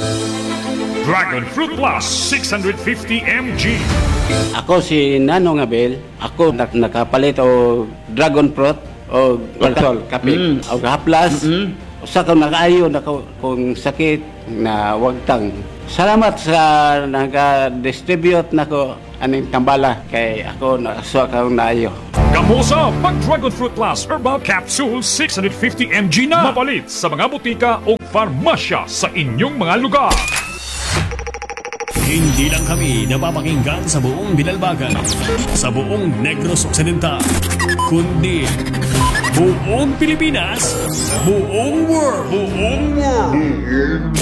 Dragon Fruit Plus 650 mg. Ako si Nanong Abel. Ako nakapalit o dragon fruit o alcohol, kape, o haplas. Sa kung nakaayo na kung sakit na wagtang. Salamat sa nag-distribute na ko aning tambala kay ako nakaswa ka naayo. Kamusa pag Dragon Fruit Plus Herbal Capsule 650 mg na mapalit sa mga butika o farmasya sa inyong mga lugar. Hindi lang kami napapakinggan sa buong Binalbagan, sa buong Negros Occidental, kundi buong Pilipinas, buong world.